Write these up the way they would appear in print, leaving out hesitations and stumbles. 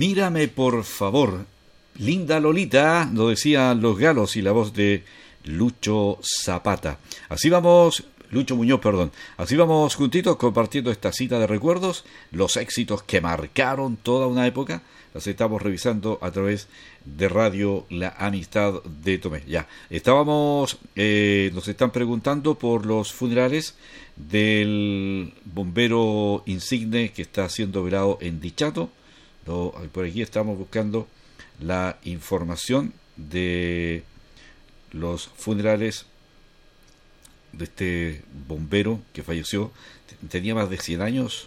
Mírame por favor, linda Lolita, lo decían los galos y la voz de Lucho Zapata. Así vamos, Lucho Muñoz, perdón. Así vamos juntitos compartiendo esta cita de recuerdos, los éxitos que marcaron toda una época. Las estamos revisando a través de Radio La Amistad de Tomé. Ya, estábamos, nos están preguntando por los funerales del bombero insigne que está siendo velado en Dichato. Por aquí estamos buscando la información de los funerales de este bombero que falleció. Tenía más de 100 años.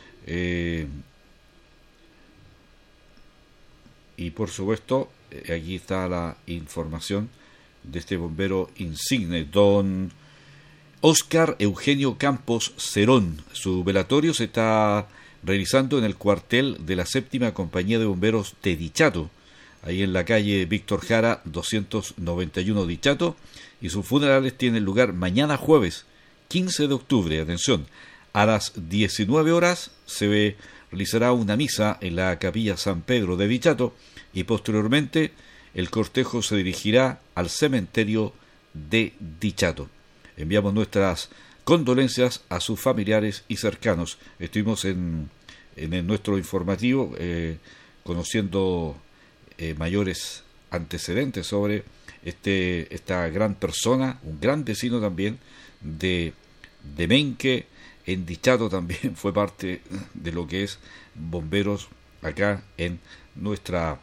Y por supuesto, aquí está la información de este bombero insigne, don Óscar Eugenio Campos Cerón. Su velatorio se está realizando en el cuartel de la 7ª Compañía de Bomberos de Dichato, ahí en la calle Víctor Jara 291 Dichato, y sus funerales tienen lugar mañana jueves 15 de octubre, atención, a las 19 horas se realizará una misa en la capilla San Pedro de Dichato y posteriormente el cortejo se dirigirá al cementerio de Dichato. Enviamos nuestras condolencias a sus familiares y cercanos. Estuvimos en nuestro informativo conociendo mayores antecedentes sobre esta gran persona, un gran vecino también de Menque. En Dichato también fue parte de lo que es bomberos acá en nuestra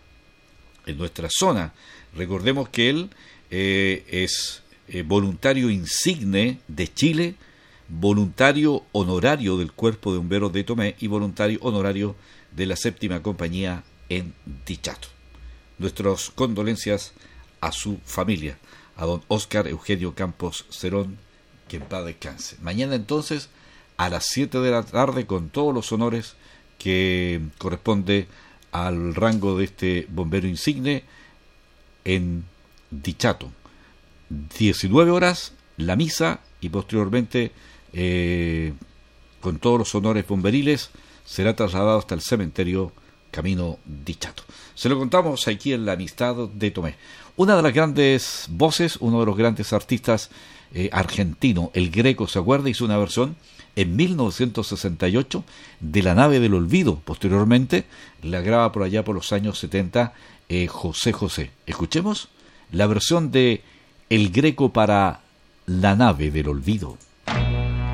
zona. Recordemos que él es voluntario insigne de Chile, voluntario honorario del Cuerpo de Bomberos de Tomé y voluntario honorario de la 7ª Compañía en Dichato. Nuestras condolencias a su familia, a don Óscar Eugenio Campos Cerón, que en paz descanse. Mañana entonces a las 7 de la tarde con todos los honores que corresponde al rango de este bombero insigne en Dichato. 19 horas la misa y posteriormente con todos los honores bomberiles será trasladado hasta el cementerio Camino Dichato. Se lo contamos aquí en La Amistad de Tomé. Una de las grandes voces, uno de los grandes artistas argentino, el Greco, ¿se acuerda? Hizo una versión en 1968 de La Nave del Olvido. Posteriormente la graba por allá por los años 70 José José. Escuchemos la versión de El Greco para La Nave del Olvido.